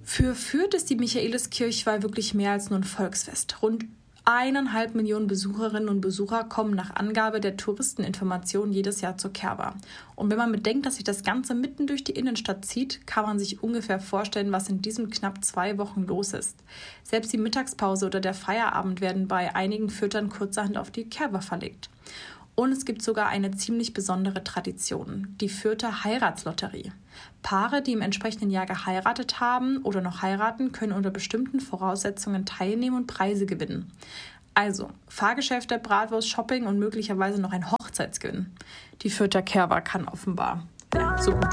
Für Fürth ist die Michaeliskirchweih wirklich mehr als nur ein Volksfest. Rund 1,5 Millionen Besucherinnen und Besucher kommen nach Angabe der Touristeninformation jedes Jahr zur Kerwa. Und wenn man bedenkt, dass sich das Ganze mitten durch die Innenstadt zieht, kann man sich ungefähr vorstellen, was in diesen knapp 2 Wochen los ist. Selbst die Mittagspause oder der Feierabend werden bei einigen Fürthern kurzerhand auf die Kerwa verlegt. Und es gibt sogar eine ziemlich besondere Tradition, die Fürther Heiratslotterie. Paare, die im entsprechenden Jahr geheiratet haben oder noch heiraten, können unter bestimmten Voraussetzungen teilnehmen und Preise gewinnen. Also Fahrgeschäfte, Bratwurst, Shopping und möglicherweise noch ein Hochzeitsgewinn. Die Fürther Kerwa kann offenbar so gut